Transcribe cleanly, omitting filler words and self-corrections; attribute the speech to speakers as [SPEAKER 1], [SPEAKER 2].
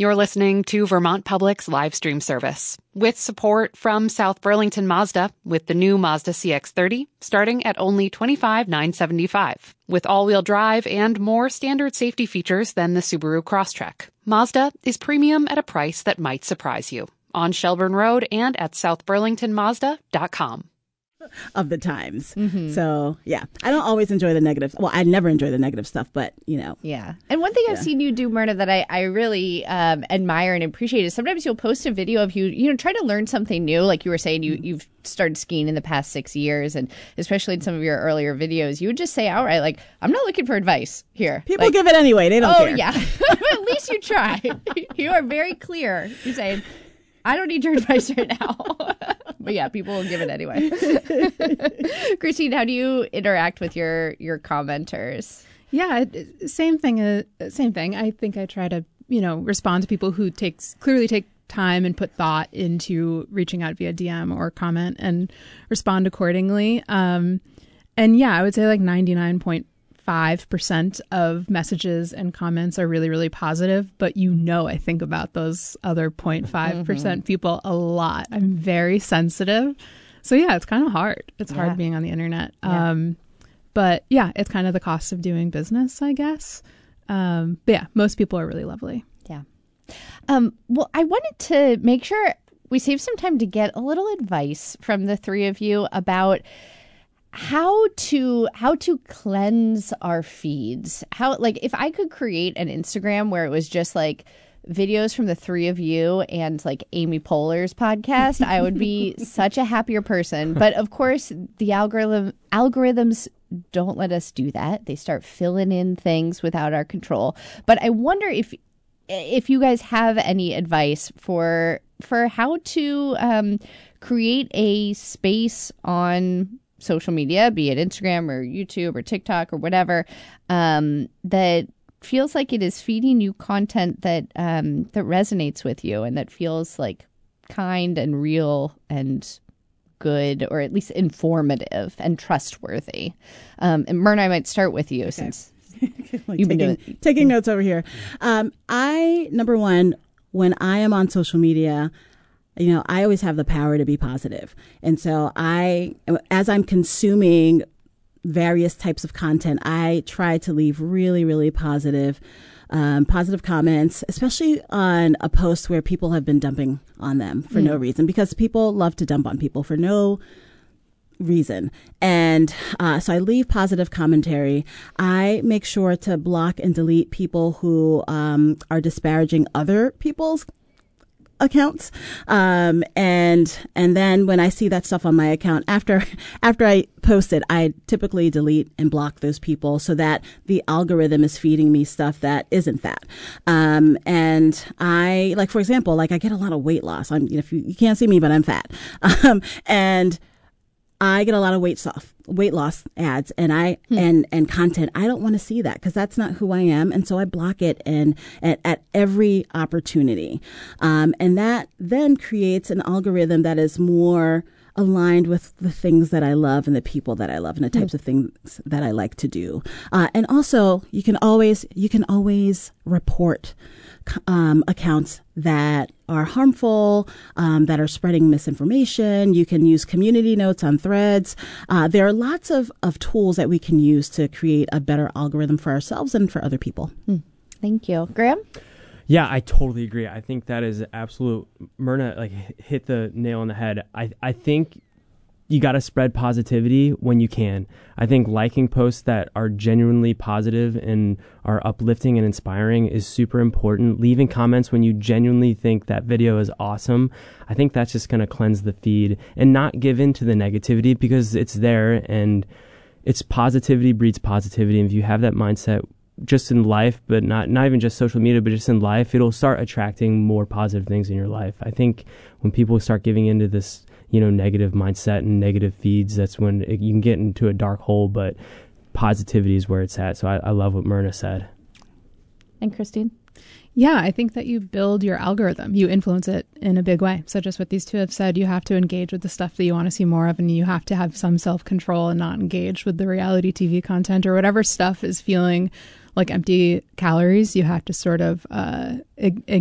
[SPEAKER 1] You're listening to Vermont Public's live stream service with support from South Burlington Mazda with the new Mazda CX-30 starting at only $25,975 with all-wheel drive and more standard safety features than the Subaru Crosstrek. Mazda is premium at a price that might surprise you on Shelburne Road and at southburlingtonmazda.com.
[SPEAKER 2] Of the times. So, yeah, I don't always enjoy the negative. Well, I never enjoy the negative stuff, but, you know.
[SPEAKER 3] Yeah. And one thing I've seen you do, Myrna, that I really admire and appreciate is sometimes you'll post a video of you try to learn something new. Like you were saying, you've started skiing in the past 6 years, and especially in some of your earlier videos, you would just say outright, like, I'm not looking for advice here.
[SPEAKER 2] People give it anyway. They don't care.
[SPEAKER 3] Oh, yeah. At least you try. You are very clear. You're saying, I don't need your advice right now. But yeah, people will give it anyway. Christine, how do you interact with your commenters?
[SPEAKER 4] Yeah, same thing. Same thing. I think I try to, respond to people who clearly take time and put thought into reaching out via DM or comment and respond accordingly. And yeah, I would say like 99.5% of messages and comments are really, really positive, but I think about those other 0.5% people a lot. I'm very sensitive. So yeah, it's kind of hard. It's hard being on the internet. But yeah, it's kind of the cost of doing business, I guess. But yeah, most people are really lovely.
[SPEAKER 3] Yeah. Well, I wanted to make sure we save some time to get a little advice from the three of you about how to cleanse our feeds. If I could create an Instagram where it was just like videos from the three of you and like Amy Poehler's podcast, I would be such a happier person. But of course, the algorithms don't let us do that. They start filling in things without our control. But I wonder if you guys have any advice for how to create a space on social media, be it Instagram or YouTube or TikTok or whatever, that feels like it is feeding you content that resonates with you and that feels like kind and real and good, or at least informative and trustworthy. And Myrna, I might start with you since you've been
[SPEAKER 2] taking notes over here. Number one, when I am on social media, I always have the power to be positive. And so as I'm consuming various types of content, I try to leave really, really positive comments, especially on a post where people have been dumping on them for no reason, because people love to dump on people for no reason. And so I leave positive commentary. I make sure to block and delete people who are disparaging other people's accounts. And then when I see that stuff on my account, after I post it, I typically delete and block those people so that the algorithm is feeding me stuff that isn't that. And I, like, for example, like I get a lot of weight loss. If you can't see me, but I'm fat. And I get a lot of weight loss ads and content. I don't want to see that because that's not who I am. And so I block it at every opportunity. And that then creates an algorithm that is more aligned with the things that I love and the people that I love and the types of things that I like to do. And also you can always report accounts that are harmful, that are spreading misinformation. You can use community notes on threads. There are lots of tools that we can use to create a better algorithm for ourselves and for other people.
[SPEAKER 3] Thank you. Graham?
[SPEAKER 5] Yeah, I totally agree. I think that is absolute. Myrna hit the nail on the head. I think you got to spread positivity when you can. I think liking posts that are genuinely positive and are uplifting and inspiring is super important. Leaving comments when you genuinely think that video is awesome, I think that's just going to cleanse the feed and not give in to the negativity because it's there, and it's positivity breeds positivity. And if you have that mindset just in life, but not even just social media, but just in life, it'll start attracting more positive things in your life. I think when people start giving into this negative mindset and negative feeds, that's when you can get into a dark hole, but positivity is where it's at. So I love what Myrna said.
[SPEAKER 3] And Christine?
[SPEAKER 4] Yeah, I think that you build your algorithm. You influence it in a big way. So just what these two have said, you have to engage with the stuff that you want to see more of, and you have to have some self-control and not engage with the reality TV content or whatever stuff is feeling like empty calories. You have to sort of